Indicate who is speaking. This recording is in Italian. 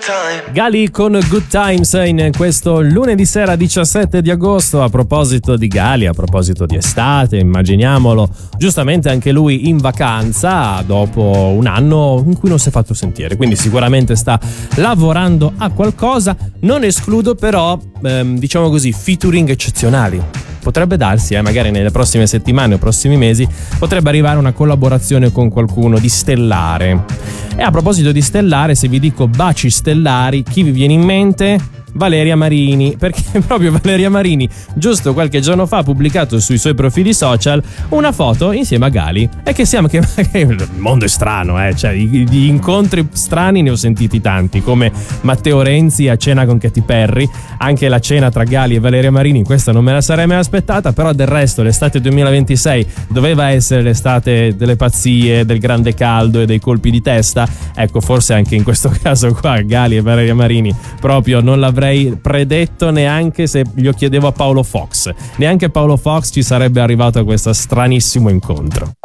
Speaker 1: Gali con Good Times in questo lunedì sera 17 di agosto. A proposito di Gali, a proposito di estate, immaginiamolo giustamente anche lui in vacanza dopo un anno in cui non si è fatto sentire, quindi sicuramente sta lavorando a qualcosa. Non escludo però diciamo così featuring eccezionali. Potrebbe darsi, magari nelle prossime settimane o prossimi mesi, potrebbe arrivare una collaborazione con qualcuno di stellare. E a proposito di stellare, se vi dico baci stellari, chi vi viene in mente? Valeria Marini, perché proprio Valeria Marini giusto qualche giorno fa ha pubblicato sui suoi profili social una foto insieme a Gali, e che siamo che il mondo è strano, cioè gli incontri strani ne ho sentiti tanti, come Matteo Renzi a cena con Katy Perry, anche la cena tra Gali e Valeria Marini, questa non me la sarei mai aspettata, però del resto l'estate 2026 doveva essere l'estate delle pazzie, del grande caldo e dei colpi di testa. Ecco, forse anche in questo caso qua Gali e Valeria Marini proprio non l'avrei predetto, neanche se glielo chiedevo a Paolo Fox. Neanche Paolo Fox ci sarebbe arrivato a questo stranissimo incontro.